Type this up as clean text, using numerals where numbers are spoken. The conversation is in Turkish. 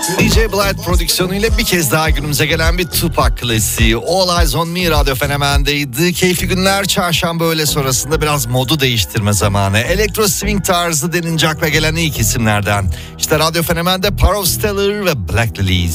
DJ Blight prodüksiyonuyla bir kez daha günümüze gelen bir Tupac klasiği All Eyes On Me Radyo Fenomen'deydi. Keyifli günler, çarşamba öğle sonrasında biraz modu değiştirme zamanı. Elektro swing tarzı denilince akla gelen ilk isimlerden. İşte Radyo Fenomen'de Power of Stellar ve Black Lilies.